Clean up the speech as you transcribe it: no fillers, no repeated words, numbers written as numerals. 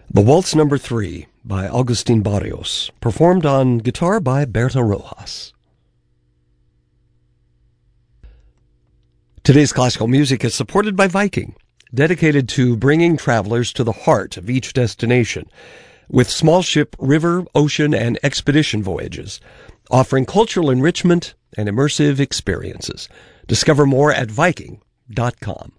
The Waltz Number 3 by Agustin Barrios, performed on guitar by Berta Rojas. Today's classical music is supported by Viking, dedicated to bringing travelers to the heart of each destination, with small ship, river, ocean, and expedition voyages, offering cultural enrichment and immersive experiences. Discover more at Viking.com.